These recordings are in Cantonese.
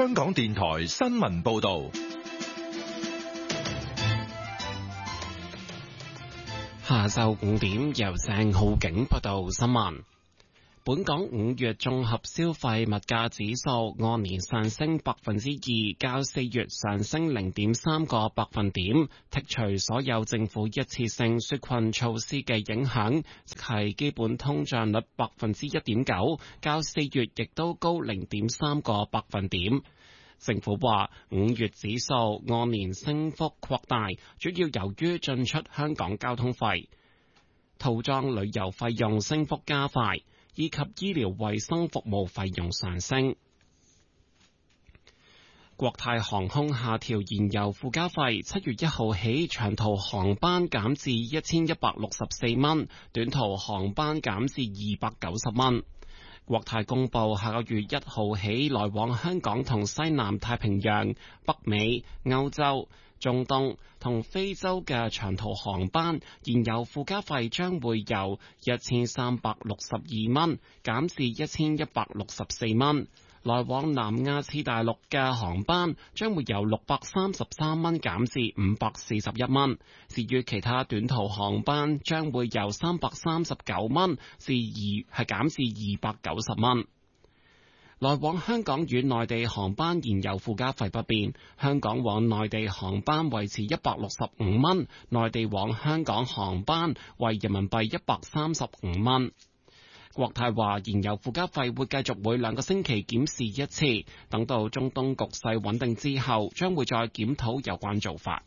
香港電台新聞報道。 下晝5點，由鄭浩景報道新聞。本港5月綜合消費物價指數按年上升2%，較4月上升0.3個百分點。剔除所有政府一次性紓困措施嘅影響，係基本通脹率1.9%，較4月亦都高0.3個百分點。政府話5月指數按年升幅擴大，主要由於進出香港交通費、套裝旅遊費用升幅加快，以及醫療衛生服務費用上升。國泰航空下調燃油附加費，7月1號起長途航班減至1164蚊，短途航班減至290蚊。國泰公布下個月1號起來往香港同西南太平洋、北美、歐洲、中東同非洲嘅長途航班，燃油附加費將會由1362蚊減至1164蚊。來往南亞次大陸嘅航班將會由633蚊減至541蚊，至於其他短途航班將會由339蚊減至290蚊。來往香港與內地航班燃油附加費不變，香港往內地航班維持165蚊，內地往香港航班為人民幣135蚊。國泰話燃油附加費會繼續每2個星期檢視一次，等到中東局勢穩定之後，將會再檢討有關做法。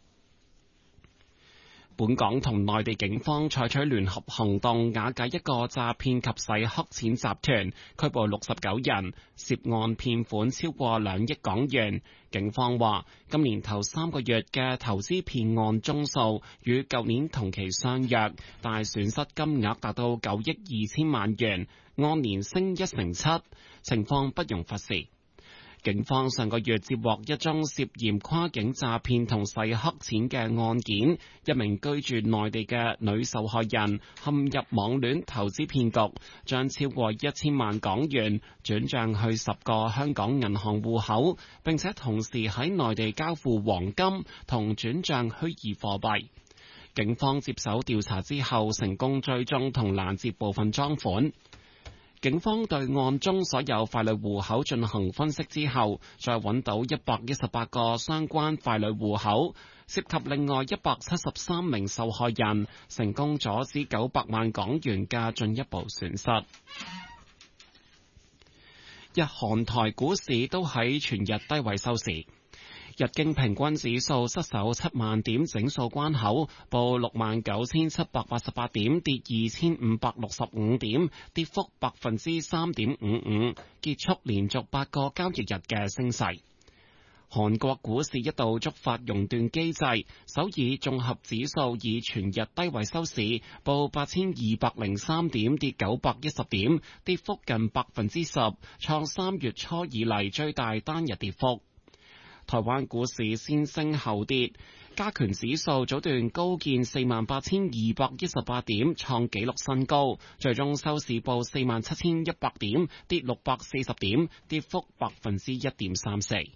本港同內地警方採取聯合行動，瓦解一個詐騙及洗黑錢集團，拘捕69人，涉案騙款超過2億港元。警方話，今年頭3個月嘅投資騙案宗數與舊年同期相若，但損失金額達到9億2千萬元，按年升17%，情況不容忽視。警方上個月接獲一宗涉嫌跨境詐騙同洗黑錢嘅案件，一名居住內地嘅女受害人陷入網戀投資騙局，將超過1000萬港元轉賬去10個香港銀行戶口，並且同時喺內地交付黃金同轉賬虛擬貨幣。警方接手調查之後，成功追蹤同攔截部分贓款。警方對案中所有傀儡戶口進行分析之後，再揾到118個相關傀儡戶口，涉及另外173名受害人，成功阻止900萬港元嘅進一步損失。日韓台股市都喺全日低位收市。日經平均指數失守7萬點整數關口，報69,788點，跌2,565點，跌幅3.55%，結束連續8個交易日嘅升勢。韓國股市一度觸發熔斷機制，首爾綜合指數以全日低位收市，報8,203點，跌910點，跌幅近10%，創3月初以嚟最大單日跌幅。台灣股市先升後跌，加權指數早段高見48,218點，創紀錄新高，最終收市報47,100點，跌640點，跌幅1.34%。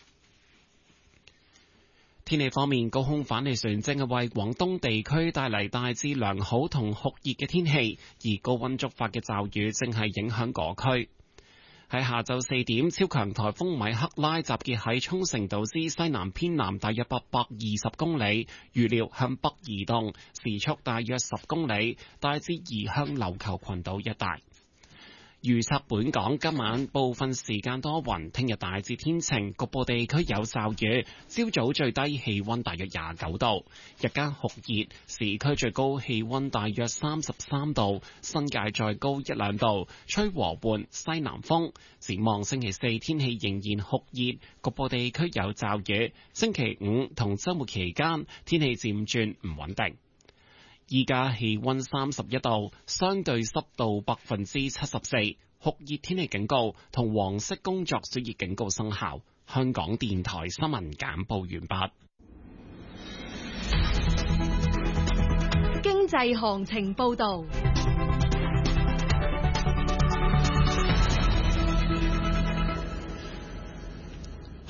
天氣方面，高空反氣旋正係為廣東地區帶嚟大致良好同酷熱嘅天氣，而高溫觸發嘅驟雨正係影響嗰區。喺下晝4點，超強颱風米克拉集結喺沖繩島之西南偏南大約820公里，預料向北移動，時速大約10公里，大致移向琉球群島一帶。預測本港今晚部分時間多雲，聽日大致天晴，局部地區有驟雨。朝早最低氣溫大約29度，日間酷熱，市區最高氣溫大約33度，新界再高1-2度，吹和緩西南風。展望星期四天氣仍然酷熱，局部地區有驟雨。星期五同週末期間天氣漸轉唔穩定。依家氣溫31度，相對濕度74%，酷熱天氣警告同黃色工作暑熱警告生效。香港電台新聞簡報完畢。 經濟行情報道。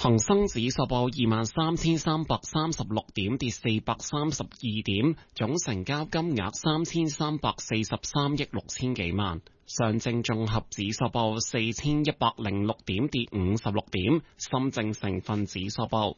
恒生指數報23,336點，跌432點，總成交金額3343億6千幾萬。上證綜合指數報4106點，跌56點。深證成分指數報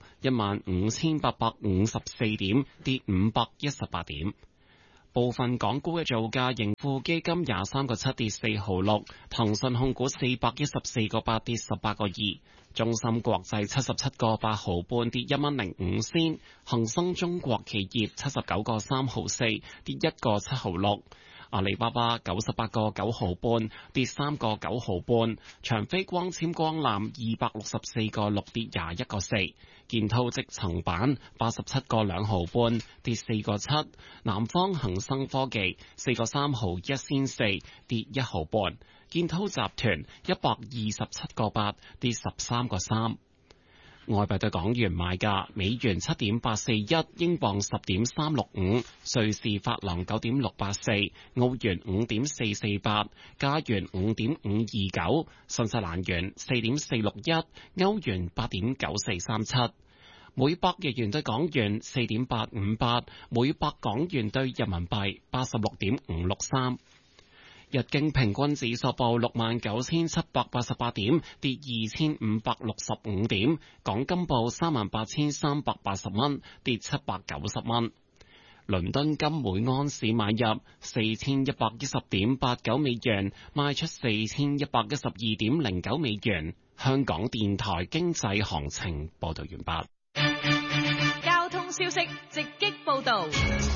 15,854點，跌518點。部分港股嘅造價，盈富基金23個7跌4毫6，騰訊控股414個8跌18個2，中芯國際77個8毫半跌1蚊05仙，恒生中國企業79個3毫4跌1個7毫6。阿里巴巴98個9毫半跌3個9毫半，長飛光纖光纜264個6跌21個4，建滔積層板87個2毫半跌4個7，南方恒生科技4個3毫1仙4跌1毫半，建滔集團127個8跌13個3。外幣對港元買價：美元7.841，英鎊10.365，瑞士法郎9.684，澳元5.448，加元5.529，新西蘭元4.461，歐元8.9437，每百日元對港元4.858，每百港元對人民幣86.563。日經平均指數報69,788點，跌2,565點。港金報38,380蚊，跌790蚊。倫敦金每盎司買入4,110.89美元，賣出4,112.09美元。香港電台經濟行情報道完畢。 交通消息直擊報道。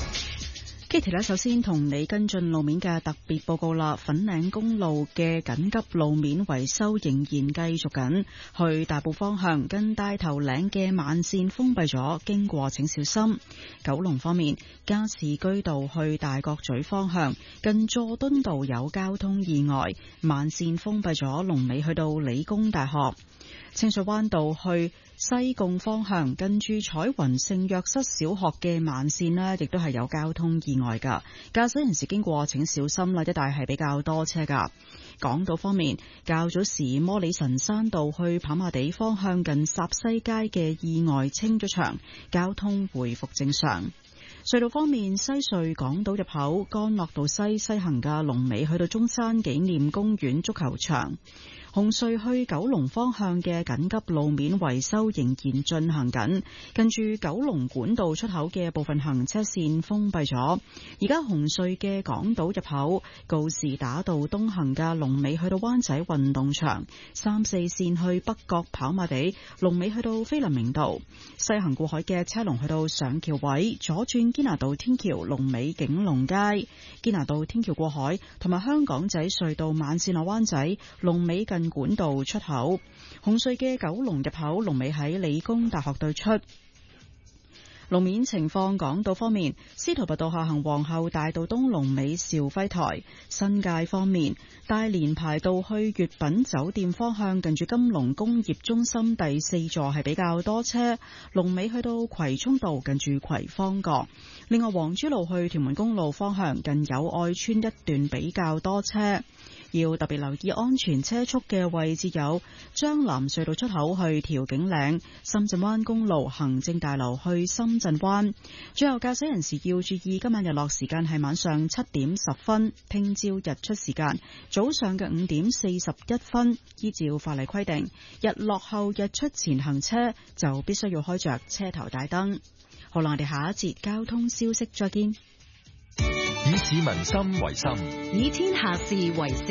Kitty 咧，首先同你跟進路面嘅特別報告啦。粉嶺公路嘅緊急路面維修仍然繼續緊，去大埔方向近大頭嶺嘅慢線封閉咗，經過請小心。九龍方面，加士居道去大角咀方向近佐敦道有交通意外，慢線封閉咗，龍尾去到理工大學。清水灣道去西貢方向近住彩雲聖約瑟小學嘅慢線呢，亦都係有交通意外噶，駕駛人士經過請小心啦，一帶係比較多車噶。港島方面，較早時摩理臣山道去跑馬地方向近霎西街嘅意外清咗場，交通回復正常。隧道方面，西隧港島入口干諾道西行嘅龍尾去到中山紀念公園足球場。紅隧去九龍方向嘅緊急路面維修仍然進行緊，近住九龍管道出口嘅部分行車線封閉咗。而家紅隧嘅港島入口告士打道東行嘅龍尾去到灣仔運動場，3、4線去北角跑馬地龍尾去到菲林明道，西行過海嘅車龍去到上橋位，左轉堅拿道天橋龍尾景隆街，堅拿道天橋過海同埋香港仔隧道慢線落灣仔龍尾近管道出口。紅隧嘅九龍入口龍尾喺理工大學對出。路面情況，港島方面，司徒拔道下行皇后大道東龍尾兆輝台。新界方面，大連排道去粵品酒店方向近住金龍工業中心第4座係比較多車，龍尾去到葵涌道近住葵芳閣。另外，黃珠路去屯門公路方向近友愛村一段比較多車。要特別留意安全車速嘅位置有將藍隧道出口去調景嶺、深圳灣公路行政大樓去深圳灣。最後，駕駛人士要注意今晚日落時間係晚上7點10分，聽朝日出時間早上嘅5點41分。依照法例規定，日落後日出前行車就必須要開着車頭大燈。好啦，我哋下一節交通消息再見。 以市民心為心， 以天下事為事。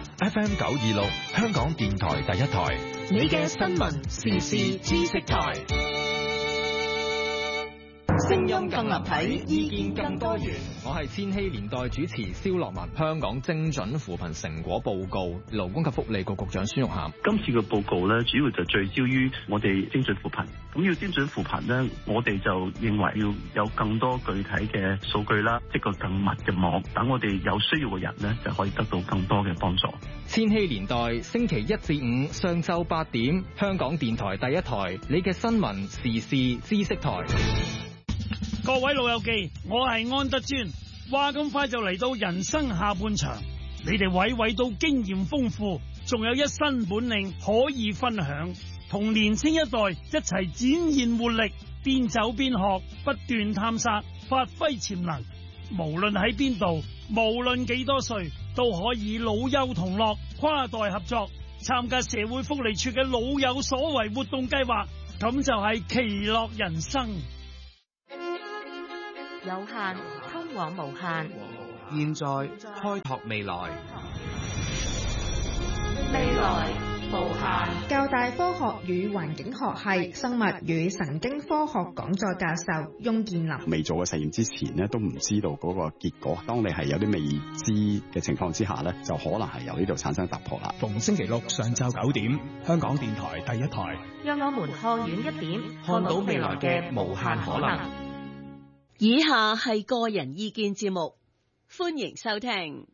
FM 926，香港電台第一台， 你嘅新聞時事知識台，聲音更立體，意見更多元。 我係千禧年代主持蕭樂文。香港精準扶貧成果報告，勞工及福利局局長孫玉菡。 今次嘅報告咧，主要就聚焦於我哋精準扶貧。咁要精準扶貧咧，我哋就認為要有更多具體嘅數據啦，一個更密嘅網，等我哋有需要嘅人咧就可以得到更多嘅幫助。 千禧年代星期1至5上晝8點，香港電台第一台，你嘅新聞時事知識台。 各位老友記，我係安德尊。話咁快就嚟到人生下半場，你哋娓娓都經驗豐富，仲有一身本領可以分享。 同年青一代一齊展現活力，邊走邊學，不斷探索，發揮潛能。無論喺邊度，無論幾多歲，都可以老幼同樂，跨代合作，參加社會福利處嘅老有所為活動計劃，咁就係其樂人生。 有限通往無限， 現在開拓未來， 未來無限。 教大科學與環境學系生物與神經科學講座教授翁建林。 未做嘅實驗之前呢，都唔知道嗰個結果。當你係有啲未知嘅情況之下呢，就可能係由呢度產生突破啦。 逢星期六上晝9點，香港電台第一台， 讓我們看遠一點， 看到未來嘅無限可能。 以下係個人意見節目，歡迎收聽。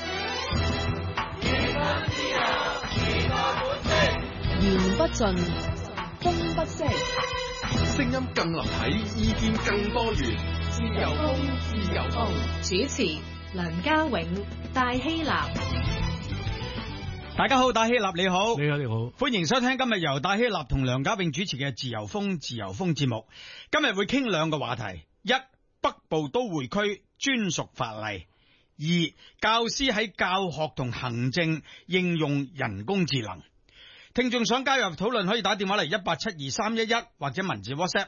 言不盡，風不息， 聲音更立體，意見更多元。 自由風，自由風。主持梁家永、戴希立。 大家好，戴希立你好。 你好，你好。 歡迎收聽今日由戴希立同梁家永主持嘅自由風節目。今日會傾兩個話題：一、北部都會區專屬法例；二、教師喺教學同行政應用人工智能。聽眾想加入討論，可以打電話嚟1872311或者文字 WhatsApp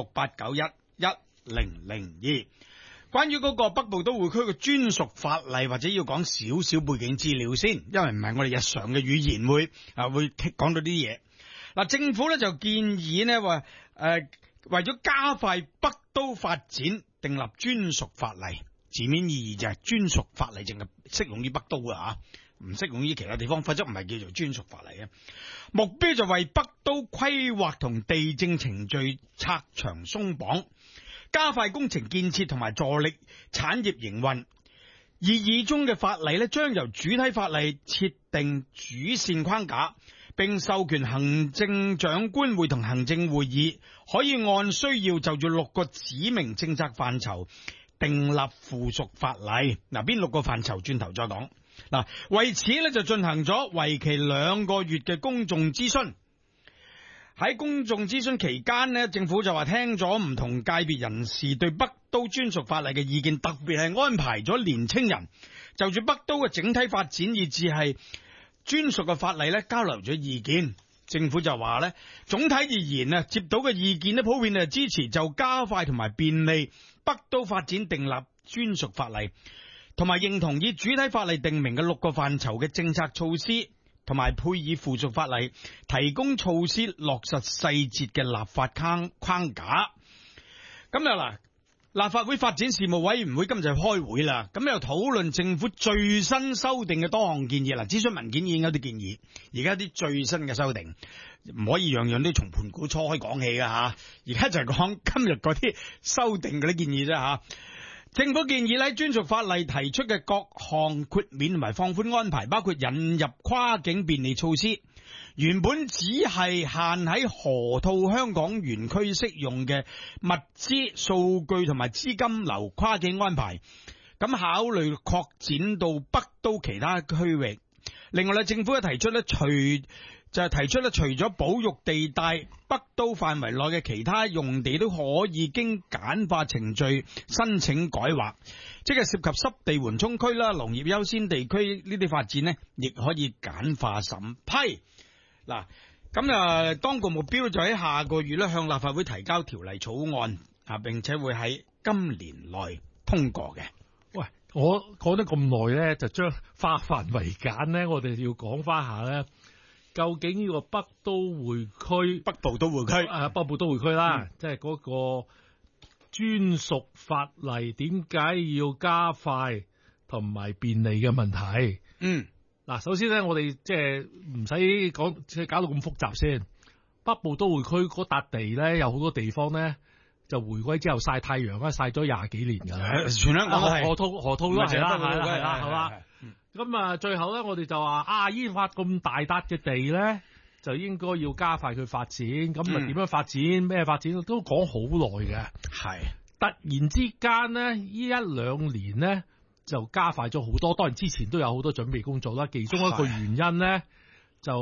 68911002。關於嗰個北部都會區嘅專屬法例，或者要講少少背景資料先，因為唔係我哋日常嘅語言會講到啲嘢。嗱，政府咧就建議呢話為咗加快北都發展，訂立專屬法例。字面意義就係專屬法例，淨係適用於北都啊，唔適用於其他地方，否則唔係叫做專屬法例啊。目標就為北都規劃同地政程序拆牆鬆綁，加快工程建設同埋助力產業營運。擬議中嘅法例呢，將由主體法例設定主線框架，並授權行政長官會同行政會議可以按需要就住6個指明政策範疇訂立附屬法例。嗱，邊6個範疇轉頭再講。嗱，為此咧就進行咗為期2個月嘅公眾諮詢。喺公眾諮詢期間呢，政府就話聽咗唔同界別人士對北都專屬法例嘅意見，特別係安排咗年青人就住北都嘅整體發展以至係專屬嘅法例咧交流咗意見。政府就話咧，總體而言啊，接到嘅意見咧普遍係支持就加快同埋便利北都發展訂立專屬法例，同埋認同以主體法例定明嘅6個範疇嘅政策措施，同埋配以附屬法例提供措施落實細節嘅立法框架。咁啊嗱，立法會發展事務委員會今日開會啦，咁又討論政府最新修訂嘅多項建議。嗱，諮詢文件已經有啲建議，而家啲最新嘅修訂唔可以樣樣都從盤古初開講起㗎吓，而家就係講今日嗰啲修訂嗰啲建議啫吓。政府建議喺專屬法例提出嘅各項豁免同埋放寬安排，包括引入跨境便利措施，原本只係限喺河套香港園區適用嘅物資、數據同埋資金流跨境安排，咁考慮擴展到北都其他區域。另外咧，政府又提出咧，除咗保育地帶，北都範圍內嘅其他用地都可以經簡化程序申請改劃，即係涉及濕地緩衝區啦、農業優先地區呢啲發展呢，亦可以簡化審批。嗱，咁當局目標就喺下個月咧向立法會提交條例草案啊，並且會喺今年內通過嘅。 喂，我講得咁耐咧，就將化繁為簡咧，我哋要講翻下咧。究竟呢個北部都會區北部都會區啦，即係嗰個專屬法例點解要加快同埋便利嘅問題？嗱，首先咧，我哋即係唔使講，即係搞到咁複雜先。北部都會區嗰笪地咧，有好多地方咧，就回歸之後曬太陽啦，曬咗20幾年㗎啦。 全香港河套都係啦，係嘛？咁啊，最後咧，我哋就話依塊咁大笪嘅地咧，就應該要加快佢發展。咁啊，點樣發展？咩發展都講好耐嘅。係突然之間咧，呢1-2年咧就加快咗好多。當然之前都有好多準備工作啦。其中一個原因咧，就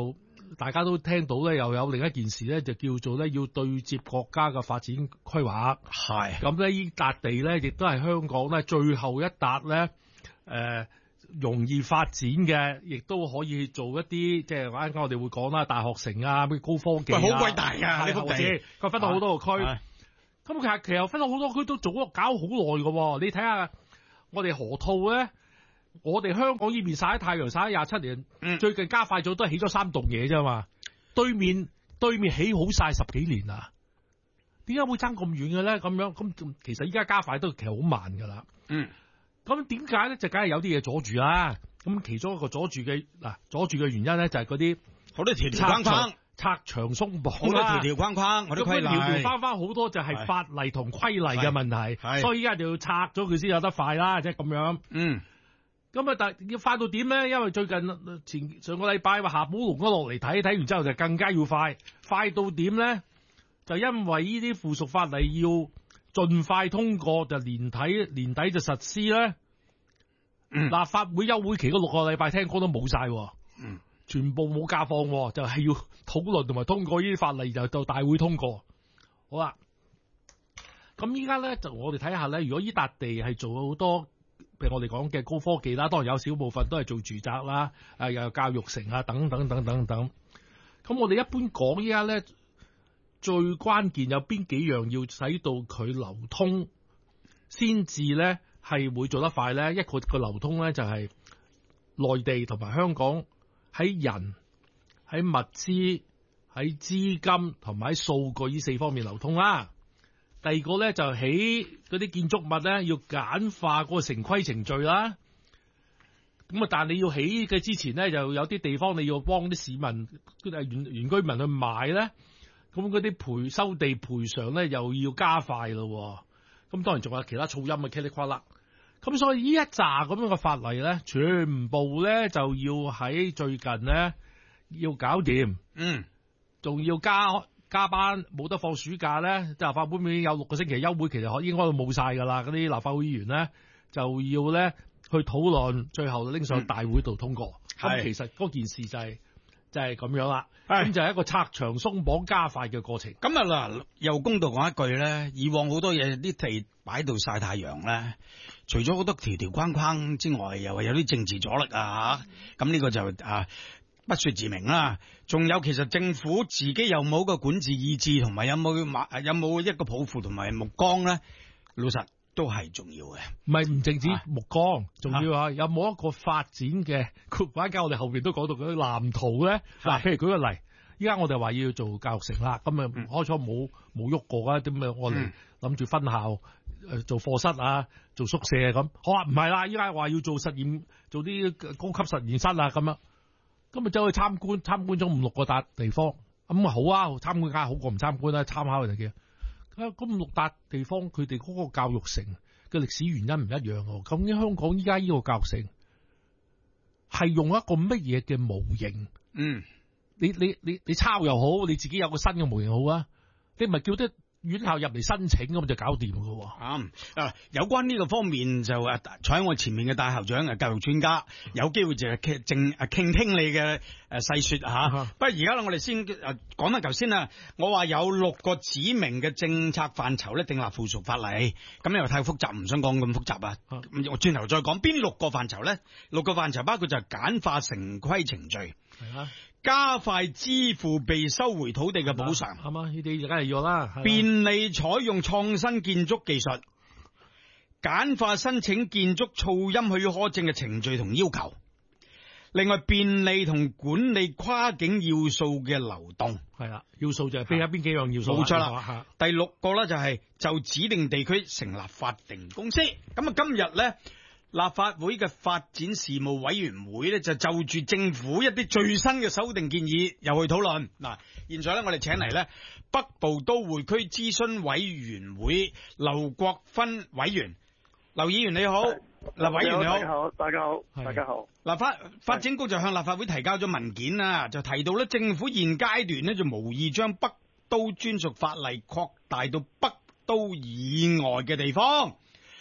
大家都聽到咧，又有另一件事咧，就叫做咧要對接國家嘅發展規劃。 係咁咧，呢笪地咧，亦都係香港咧最後一笪咧，容易發展嘅，亦都可以做一啲，即係啱啱我哋會講啦，大學城啊，咩高科技啊， 好鬼大㗎呢幅地， 佢分到好多個區。咁其實分到好多區都做咗搞好耐㗎。你睇下我哋河套咧，我哋香港呢邊曬太陽曬咗27年，最近加快咗都係起咗3棟嘢啫嘛。對面起好晒10幾年啦，點解會爭咁遠嘅咧？咁其實依家加快都其實好慢㗎啦。咁點解咧？就梗係有啲嘢阻住啦。咁其中一個阻住嘅原因咧，就係嗰啲好多條框框、 拆牆鬆綁， 好多條框框，我啲規例條框框好多就係法例同規例嘅問題，所以依家就要拆咗佢先有得快啦，即係咁樣。咁啊，但要快到點咧？因為最近上個禮拜話夏寶龍都落嚟睇完之後就更加要快到點咧？就因為呢啲附屬法例要盡快通過，就年底就實施咧。立法會休會期嗰6個禮拜聽講都冇晒，全部冇假放，就係要討論同埋通過呢啲法例，就到大會通過。好啦，咁依家咧就我哋睇下咧，如果呢笪地係做好多，譬如我哋講嘅高科技啦，當然有少部分都係做住宅啦，又有教育城啊，等等。咁我哋一般講依家咧，最關鍵有邊幾樣要使到佢流通，先至咧係會做得快咧。一個流通咧就係內地同埋香港喺人、喺物資、喺資金同埋喺數據呢4方面流通啦。第二個咧就起嗰啲建築物咧要簡化嗰個城規程序啦。咁啊，但係你要起嘅之前咧，就有啲地方你要幫啲市民、原居民去買咧。咁嗰啲收地賠償咧又要加快咯。咁當然仲有其他噪音嘅噼里呱啦。咁所以呢一紮咁樣嘅法例咧，全部咧就要喺最近咧要搞掂。仲要加班，冇得放暑假咧。即係立法會已經有6個星期休會，其實應該都冇晒㗎啦。嗰啲立法會議員咧就要咧去討論，最後拎上大會度通過。咁其實嗰件事就係咁樣啦。咁就係一個拆牆鬆綁加快嘅過程。 咁啊嗱，又公道講一句咧，以往好多嘢啲地擺到曬太陽咧，除咗好多條框框之外，又係有啲政治阻力啊嚇。咁呢個就不說自明啦。仲有其實政府自己有冇個管治意志，同埋有冇一個抱負同埋目光咧？老實都係重要嘅。 唔淨止目光，仲要有冇一個發展嘅或者我哋後邊都講到嗰啲藍圖咧。嗱，譬如舉個例，依家我哋話要做教育城啦，咁啊開初冇喐過啊，點啊我哋諗住分校做課室啊，做宿舍咁。好啊，唔係啦，依家話要做實驗，做啲高級實驗室啊咁樣。咁啊走去參觀咗5-6個笪地方，咁啊好啊，參觀梗係好過唔參觀啦，參考人哋嘅。咁5-6笪地方，佢哋嗰個教育城嘅歷史原因唔一樣喎。咁香港依家呢個教育城係用一個乜嘢嘅模型？你抄又好，你自己有個新嘅模型好啊。你唔係叫啲院校入嚟申請咁就搞掂㗎喎。 有關呢個方面就坐喺我前面嘅大校長教育專家，有機會就係傾聽你嘅細說嚇。不過而家我哋先講翻頭先啦。我話有6個指明嘅政策範疇咧，訂立附屬法例，咁又太複雜，唔想講咁複雜啊。我轉頭再講邊6個範疇咧？6個範疇包括就係簡化城規程序。加快支付被收回土地嘅補償， 係嘛？呢啲就梗係要啦。 便利採用創新建築技術，簡化申請建築噪音許可證嘅程序同要求。另外，便利同管理跨境要素嘅流動。 係啦，要素就係邊幾樣要素？ 冇錯啦。第6個咧就係就指定地區成立法定公司。咁啊，今日咧。立法會嘅發展事務委員會咧就住政府一啲最新嘅修訂建議又去討論。嗱，現在咧我哋請嚟咧北部都會區諮詢委員會劉國勳委員。劉議員你好，劉委員你好， 大家好。 嗱，發展局就向立法會提交咗文件啦，就提到咧政府現階段咧就無意將北都專屬法例擴大到北都以外嘅地方。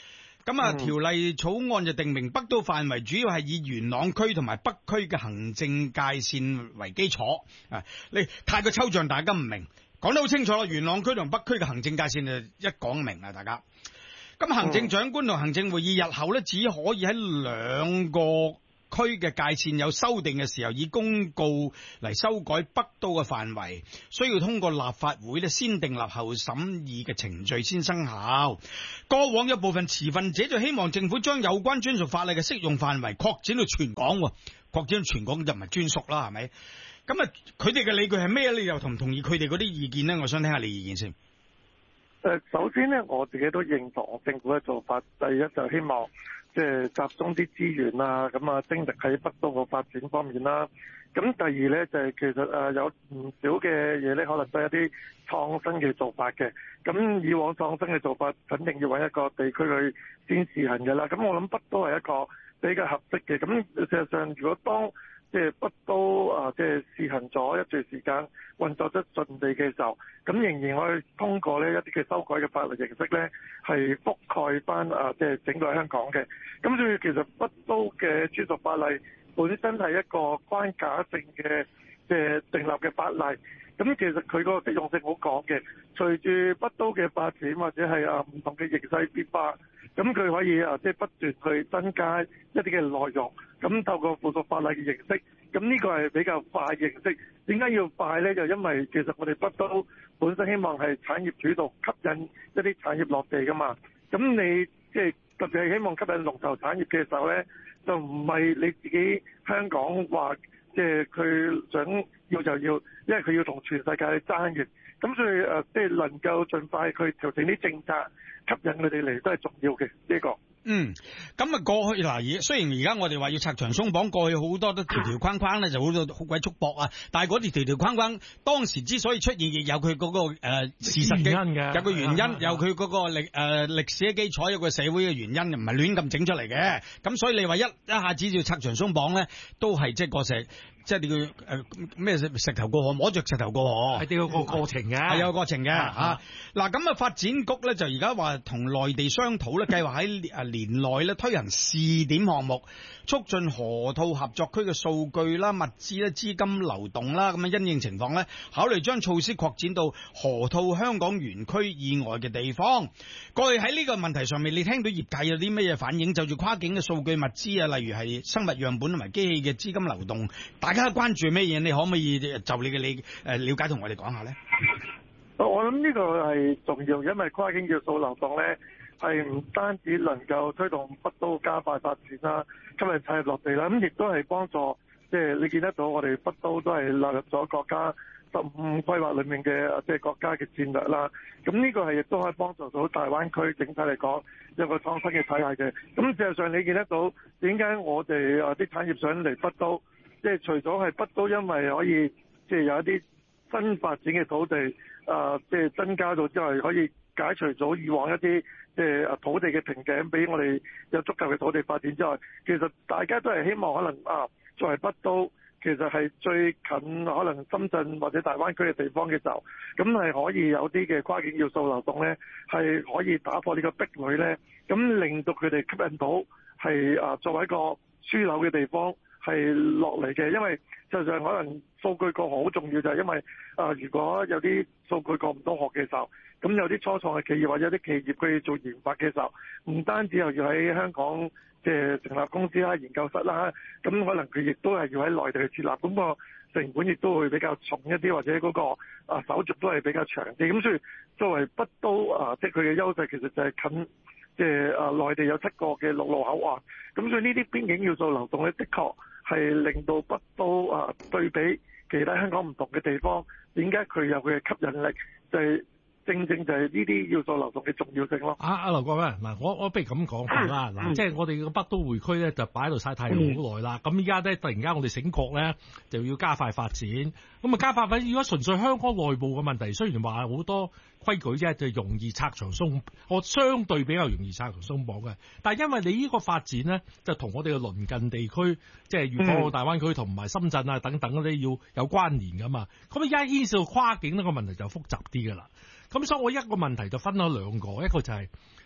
咁啊，條例草案就定明北都範圍主要係以元朗區同埋北區嘅行政界線為基礎。啊，你太過抽象，大家唔明，講得好清楚咯。元朗區同北區嘅行政界線就一講明啦，大家。咁行政長官同行政會議日後咧，只可以喺兩個區嘅界線有修訂嘅時候，以公告嚟修改北都嘅範圍，需要通過立法會咧先訂立後審議嘅程序先生效。過往有部分持份者就希望政府將有關專屬法例嘅適用範圍擴展到全港，擴展到全港就唔係專屬啦，係咪？咁啊，佢哋嘅理據係咩？你又同唔同意佢哋嗰啲意見呢？我想聽下你意見先。 首先呢，我自己都認同政府嘅做法。第一就希望即係集中啲資源啦，咁啊精力喺北都個發展方面啦。咁第二咧就係其實有唔少嘅嘢咧，可能都係一啲創新嘅做法嘅。咁以往創新嘅做法，肯定要揾一個地區去先試行嘅啦。咁我諗北都係一個比較合適嘅。咁事實上，如果當即係北都即係試行咗一段時間，運作得順利嘅時候，咁仍然可以通過呢一啲嘅修改嘅法律形式咧，係覆蓋翻即係整個香港嘅。咁所以其實北都嘅專屬法例本身係一個框架性嘅即係訂立嘅法例。咁其實佢個適用性好廣嘅，隨住北都嘅發展或者係唔同嘅形勢變化，咁佢可以即係不斷去增加一啲嘅內容，咁透過附屬法例嘅形式，咁呢個係比較快嘅形式。點解要快呢？就因為其實我哋北都本身希望係產業主導，吸引一啲產業落地噶嘛。咁你即係特別係希望吸引龍頭產業嘅時候呢，就唔係你自己香港話。即係佢想要就要，因為佢要同全世界去爭嘅，咁所以即係能夠盡快去調整啲政策，吸引佢哋嚟都係重要嘅呢個。 咁啊過去嗱，雖然而家我哋話要拆牆鬆綁，過去好多都條條框框咧，就好多好鬼束縛啊。但係嗰條條框框當時之所以出現，亦有佢嗰個事實嘅，有個原因，有佢嗰個歷史嘅基礎，有個社會嘅原因，唔係亂咁整出嚟嘅。咁所以你話一下子要拆牆鬆綁咧，都係即係個石。即係你叫咩石頭過河，摸着石頭過河，係有個過程嘅，係有個過程嘅嚇。嗱咁啊，發展局咧就而家話同內地商討咧，計劃喺年內咧推行試點項目，促進河套合作區嘅數據啦、物資啦、資金流動啦，咁樣因應情況咧，考慮將措施擴展到河套香港園區以外嘅地方。過去喺呢個問題上面，你聽到業界有啲咩嘢反應？就住跨境嘅數據物資啊，例如係生物樣本同埋機器嘅資金流動，大家關注咩嘢？你可唔可以就你嘅了解同我哋講下呢？ 我諗呢個係重要，因為跨境要素流動咧，係唔單止能夠推動北都加快發展啦，吸引產業落地啦，咁亦都係幫助即係你見得到我哋北都都係納入咗國家15規劃裏面嘅即係國家嘅戰略啦。咁呢個係亦都可以幫助到大灣區整體嚟講有個創新嘅體系嘅。咁事實上你見得到點解我哋啲產業想嚟北都？即係除咗係北都，因為可以即係有一啲新發展嘅土地，即係增加到之後，可以解除咗以往一啲即係土地嘅瓶頸，俾我哋有足夠嘅土地發展之外，其實大家都係希望可能作為北都，其實係最近可能深圳或者大灣區嘅地方嘅時候，咁係可以有啲嘅跨境要素流動咧，係可以打破呢個壁壘咧，咁令到佢哋吸引到係作為一個樞紐嘅地方。係落嚟嘅，因為事實上可能數據過河好重要，就係因為如果有啲數據過唔到河嘅時候，咁有啲初創嘅企業或者有啲企業佢要做研發嘅時候，唔單止又要喺香港即係成立公司啦、研究室啦，咁可能佢亦都係要喺內地去設立，咁個成本亦都會比較重一啲，或者嗰個手續都係比較長啲。咁所以作為北都即係佢嘅優勢其實就係近。即係內地有7個嘅陸路口岸，咁所以呢啲邊境要素流動咧，的確係令到北都對比其他香港唔同嘅地方，點解佢有佢嘅吸引力？就係正正就係呢啲要素流動嘅重要性咯。阿劉國咧，嗱我不如咁講啦，嗱即係我哋個北都會區咧就擺喺度曬太陽好耐啦，咁依家咧突然間我哋醒覺咧就要加快發展，咁啊加快發展，如果純粹香港內部嘅問題，雖然話好多規矩啫，就容易拆牆鬆，我相對比較容易拆牆鬆綁嘅。但係因為你呢個發展咧，就同我哋嘅鄰近地區，即係粵港澳大灣區同埋深圳啊等等嗰啲要有關聯噶嘛。咁而家牽涉到跨境呢個問題就複雜啲噶啦。咁所以我一個問題就分咗兩個，一個就係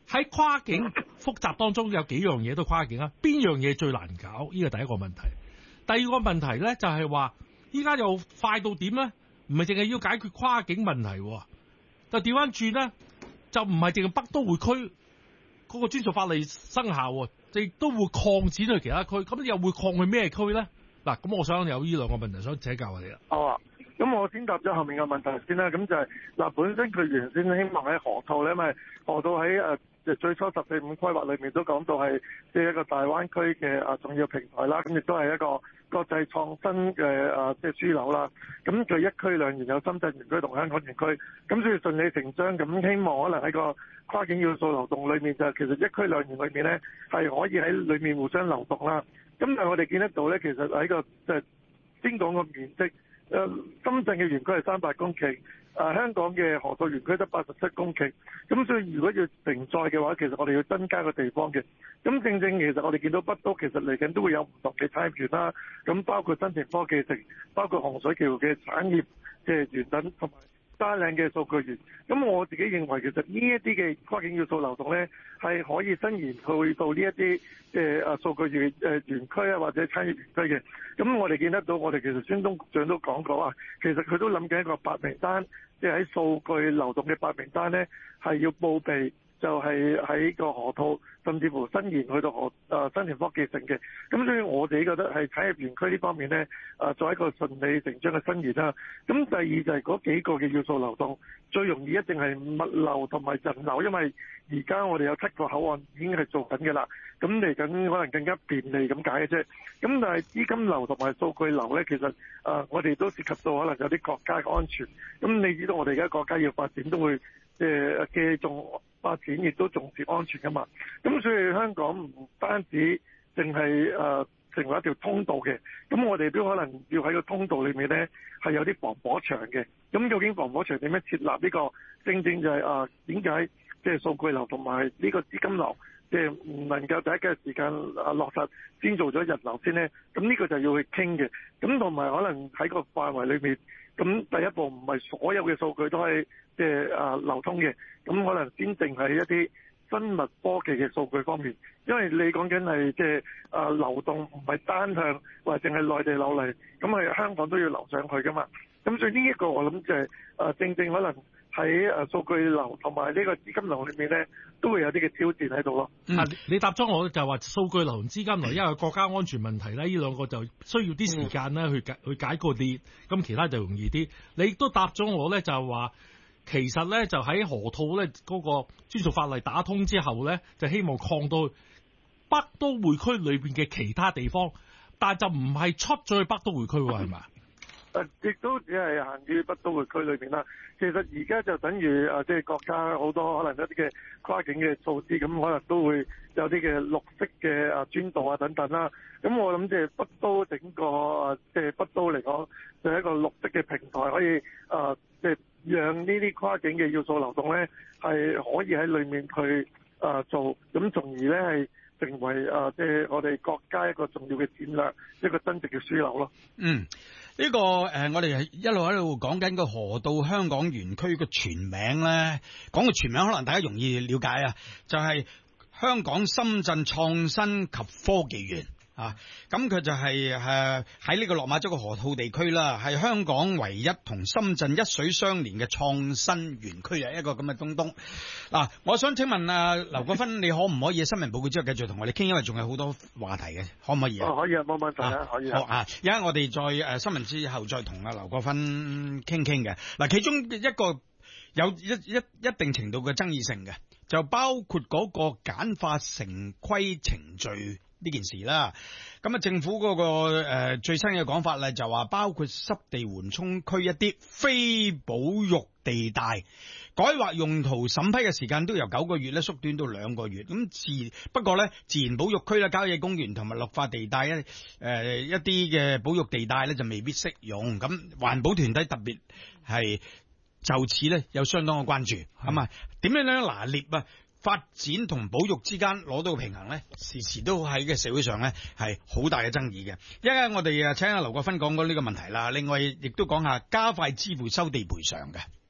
喺跨境複雜當中有幾樣嘢都跨境啊，邊樣嘢最難搞？呢個第一個問題。第二個問題咧就係話，依家又快到點咧？唔係淨係要解決跨境問題，就調翻轉咧，就唔係淨係北都會區嗰個專屬法例生效，亦都會擴展去其他區。咁又會擴去咩區咧？嗱，咁我想有呢兩個問題想請教我哋啦。 好啊。咁我先答咗後面嘅問題先啦。咁就係嗱，本身佢原先希望喺河套咧，因為河套喺最初14-5規劃裏面都講到係即係一個大灣區嘅重要平台啦。咁亦都係一個國際創新嘅即係樞紐啦。咁佢一區兩園有深圳園區同香港園區，咁所以順理成章咁希望可能喺個跨境要素流動裏面就其實一區兩園裏面咧係可以喺裏面互相流動啦。咁但係我哋見得到咧，其實喺個即係先講個面積。深圳嘅園區係300公頃，香港嘅河套園區得87公頃，咁所以如果要承載嘅話，其實我哋要增加個地方嘅。咁正正其實我哋見到北都其實嚟緊都會有唔同嘅產業園啦，咁包括新田科技城，包括洪水橋嘅產業嘅園等，同埋沙嶺嘅數據園。咁我自己認為其實呢一啲嘅跨境要素流動咧，係可以伸延去到呢一啲嘅數據園區啊，或者產業園區嘅。咁我哋見得到，我哋其實孫東局長都講過啊，其實佢都諗緊一個白名單，即係喺數據流動嘅白名單咧，係要報備，就係喺個河套，甚至乎伸延去到新田科技城嘅。咁所以我自己覺得係產業園區呢方面咧，作為一個順理成章嘅伸延啦。咁第二就係嗰幾個嘅要素流動，最容易一定係物流同埋人流，因為而家我哋有7個口岸已經係做緊嘅啦。咁嚟緊可能更加便利咁解嘅啫。咁但係資金流同埋數據流咧，其實我哋都涉及到可能有啲國家嘅安全。咁你知道我哋而家國家要發展都會嘅重發展，亦都重視安全噶嘛。咁所以香港唔單止淨係成為一條通道嘅，咁我哋都可能要喺個通道裏面咧係有啲防火牆嘅。咁究竟防火牆點樣設立呢個？正正就係點解即係數據流同埋呢個資金流即係唔能夠第一嘅時間落實，先做咗人流先咧？咁呢個就要去傾嘅。咁同埋可能喺個範圍裏面，咁第一步唔係所有嘅數據都係即係流通嘅，咁可能先定係一啲生物科技嘅數據方面，因為你講緊係即係流動唔係單向或者淨係內地流嚟，咁係香港都要流上去噶嘛。咁所以呢一個我諗就係正正可能喺數據流同埋呢個資金流裏面咧，都會有啲嘅挑戰喺度咯。 你答咗我就係話數據流同資金流，因為國家安全問題咧，呢兩個就需要啲時間咧去解決啲，咁其他就容易啲。你亦都答咗我咧，就係話其實咧就喺河套咧嗰個專屬法例打通之後咧，就希望擴到北都會區裏邊嘅其他地方，但係就唔係出咗去北都會區喎，係咪？ 亦都只係限於北都會區裏面啦。其實而家就等於即係國家好多可能一啲嘅跨境嘅措施，咁可能都會有啲嘅綠色嘅專道啊等等啦。咁我諗即係北都整個即係北都嚟講，就係一個綠色嘅平台，可以即係讓呢啲跨境嘅要素流動咧，係可以喺裏面去做，咁從而咧係成為即係我哋國家一個重要嘅戰略，一個真正嘅樞紐咯。 呢個我哋係一路喺度講緊個河套香港園區嘅全名咧，講個全名可能大家容易了解啊，就係香港深圳創新及科技園啊。咁佢就係喺呢個落馬洲嘅河套地區啦，係香港唯一同深圳一水相連嘅創新園區啊，一個咁嘅東。嗱，我想請問劉國勳，你可唔可以喺新聞報告之後繼續同我哋傾，因為仲有好多話題嘅，可唔可以啊？ 可以啊，冇問題啊，可以啊。 好啊，而家我哋再新聞之後再同劉國勳傾嘅。嗱，其中一個有一定程度嘅爭議性嘅，就包括嗰個簡化城規程序呢件事啦。咁政府嗰個最新嘅講法咧，就話包括濕地緩衝區一啲非保育地帶改劃用途審批嘅時間都由9個月咧縮短到2個月。咁不過咧，自然保育區啦、郊野公園同埋綠化地帶一啲嘅保育地帶咧就未必適用。咁環保團體特別係就此咧有相當嘅關注。咁啊，點樣拿捏啊？發展同保育之間攞到平衡咧，時時都喺嘅社會上咧係好大嘅爭議嘅。一陣我哋請阿劉國勳講講呢個問題啦。另外亦都講下加快支付收地賠償嘅。